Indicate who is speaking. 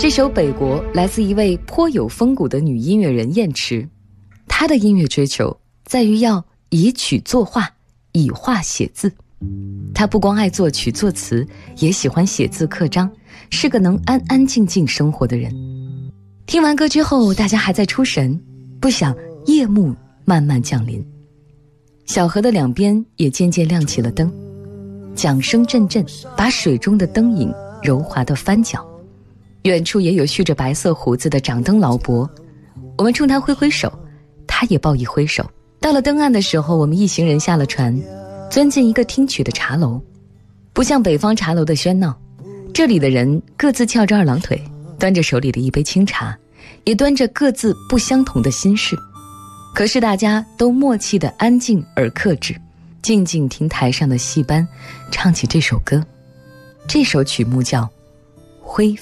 Speaker 1: 这首《北国》来自一位颇有风骨的女音乐人燕池，她的音乐追求在于要以曲作画，以画写字。她不光爱作曲作词，也喜欢写字刻章，是个能安安静静生活的人。听完歌之后，大家还在出神，不想夜幕慢慢降临，小河的两边也渐渐亮起了灯，桨声阵阵，把水中的灯影柔滑地翻搅。远处也有蓄着白色胡子的掌灯老伯，我们冲他挥挥手，他也报以挥手。到了登岸的时候，我们一行人下了船，钻进一个听曲的茶楼。不像北方茶楼的喧闹，这里的人各自翘着二郎腿，端着手里的一杯清茶，也端着各自不相同的心事。可是大家都默契地安静而克制，静静听台上的戏班唱起这首歌。这首曲目叫《灰飞》。